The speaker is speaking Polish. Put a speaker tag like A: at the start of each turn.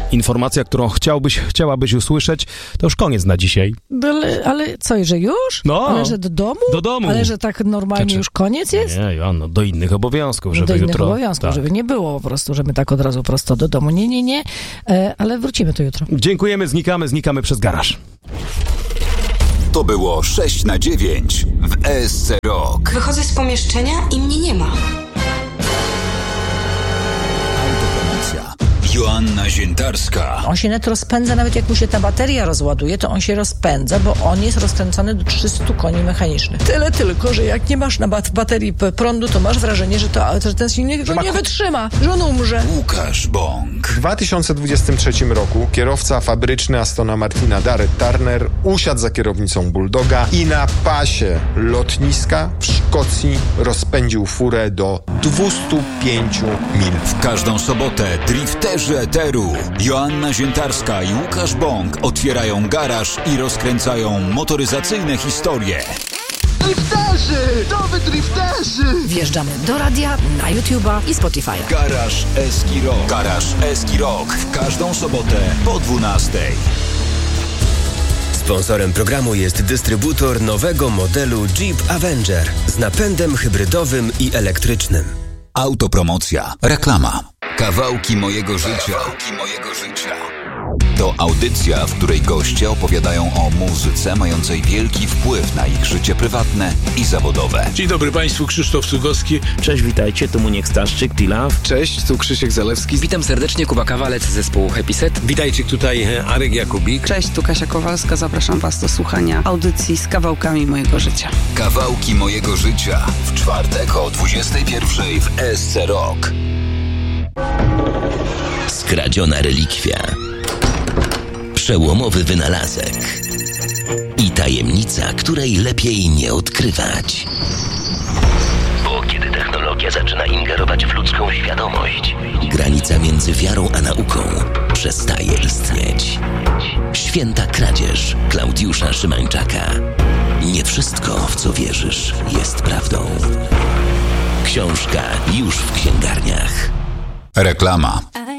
A: informacja, którą chciałabyś usłyszeć, to już koniec na dzisiaj.
B: Ale co, że już?
A: No.
B: Ale że do domu?
A: Do domu.
B: Ale że tak normalnie już koniec jest?
A: Nie, Joanno, do innych obowiązków, żeby
B: do innych
A: jutro...
B: obowiązków,
A: tak.
B: żeby nie było po prostu, że my tak od razu prosto do domu. Nie. Ale wrócimy tu jutro.
A: Dziękujemy, znikamy przez garaż.
C: To było 6 na 9 w ESC Rock.
D: Wychodzę z pomieszczenia i mnie nie ma.
C: Autopromocja. Joanna Ziętarska.
B: On się net rozpędza, nawet jak mu się ta bateria rozładuje, to on się rozpędza, bo on jest rozkręcony do 300 koni mechanicznych. Tyle tylko, że jak nie masz na baterii prądu, to masz wrażenie, że ten silnik go nie wytrzyma, że on umrze.
C: Łukasz Bąk.
E: W 2023 roku kierowca fabryczny Astona Martina Darrell Turner usiadł za kierownicą Bulldoga i na pasie lotniska w Szkocji rozpędził furę do 205 mil.
C: W każdą sobotę drifterzy eteru Joanna Ziętarska i Łukasz Bąk otwierają garaż i rozkręcają motoryzacyjne historie.
F: Drifterzy! To wy drifterzy!
B: Wjeżdżamy do radia, na YouTube'a i Spotify'a.
C: Garaż Eski Rock. Garaż Eski Rock. W każdą sobotę po 12:00.
G: Sponsorem programu jest dystrybutor nowego modelu Jeep Avenger z napędem hybrydowym i elektrycznym.
C: Autopromocja. Reklama. Kawałki mojego życia. To audycja, w której goście opowiadają o muzyce mającej wielki wpływ na ich życie prywatne i zawodowe.
H: Dzień dobry Państwu, Krzysztof Cugowski.
I: Cześć, witajcie, tu Muniek Staszczyk, T-Love.
J: Cześć, tu Krzysiek Zalewski.
K: Witam serdecznie, Kuba Kawalec z zespołu Happy Set.
H: Witajcie, tutaj Arek Jakubik.
L: Cześć, tu Kasia Kowalska, zapraszam Was do słuchania audycji z kawałkami mojego życia.
C: Kawałki mojego życia. W czwartek o 21:00 w ESC Rock.
M: Skradziona relikwia. Przełomowy wynalazek i tajemnica, której lepiej nie odkrywać. Bo kiedy technologia zaczyna ingerować w ludzką świadomość, granica między wiarą a nauką przestaje istnieć. Święta kradzież Klaudiusza Szymańczaka. Nie wszystko, w co wierzysz, jest prawdą. Książka już w księgarniach.
C: Reklama.